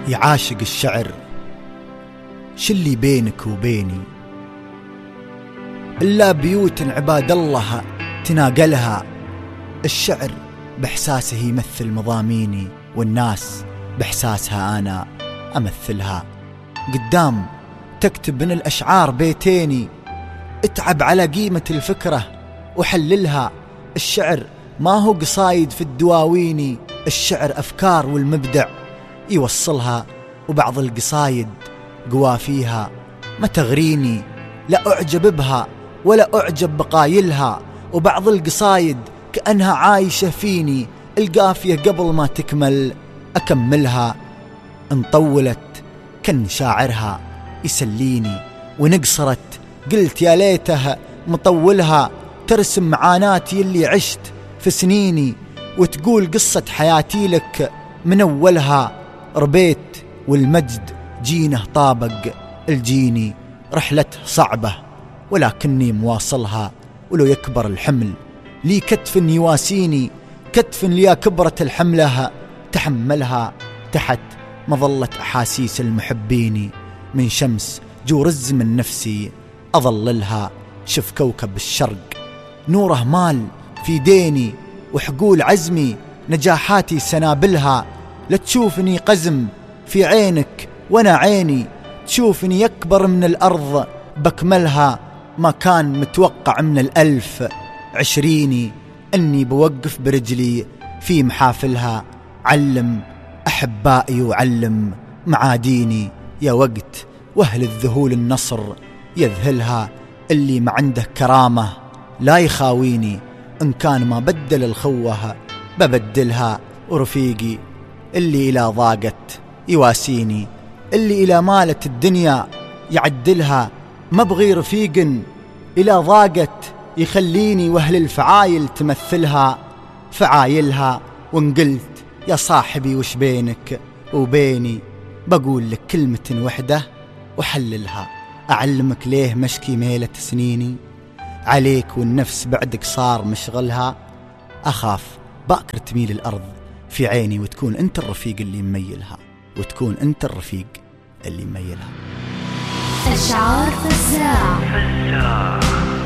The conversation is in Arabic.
يعاشق الشعر شلي بينك وبيني إلا بيوت عباد الله تناقلها. الشعر بإحساسه يمثل مضاميني، والناس بإحساسها أنا أمثلها. قدام تكتب من الأشعار بيتيني، اتعب على قيمة الفكرة وحللها. الشعر ما هو قصايد في الدواويني، الشعر أفكار والمبدع يوصلها. وبعض القصايد قوا فيها ما تغريني، لا أعجب بها ولا أعجب بقايلها. وبعض القصايد كأنها عايشة فيني، القافية قبل ما تكمل أكملها. إن طولت كان شاعرها يسليني، ونقصرت قلت يا ليته مطولها. ترسم معاناتي اللي عشت في سنيني، وتقول قصة حياتي لك من أولها. ربيت والمجد جينه طابق الجيني، رحلته صعبة ولكني مواصلها. ولو يكبر الحمل لي كتف يواسيني، كتف لي كبرت الحملها تحملها. تحت مظلة أحاسيس المحبين، من شمس جورز من نفسي أظللها. شف كوكب الشرق نوره مال في ديني، وحقول عزمي نجاحاتي سنابلها. لا تشوفني قزم في عينك وانا عيني، تشوفني يكبر من الأرض بكملها. ما كان متوقع من 1020 أني بوقف برجلي في محافلها. علم أحبائي وعلم معاديني، يا وقت وأهل الذهول النصر يذهلها. اللي ما عنده كرامة لا يخاويني، إن كان ما بدل الخوة ببدلها. ورفيقي اللي إلى ضاقت يواسيني، اللي إلى مالت الدنيا يعدلها. ما بغي رفيق إلى ضاقت يخليني، وأهل الفعايل تمثلها فعايلها. وإن قلت يا صاحبي وش بينك وبيني، بقول لك كلمة وحدة وحللها. أعلمك ليه مشكي ميلة سنيني عليك، والنفس بعدك صار مشغلها. أخاف باكر تميل الأرض في عيني، وتكون أنت الرفيق اللي مميلها، وتكون أنت الرفيق اللي مميلها. أشعار فزاع.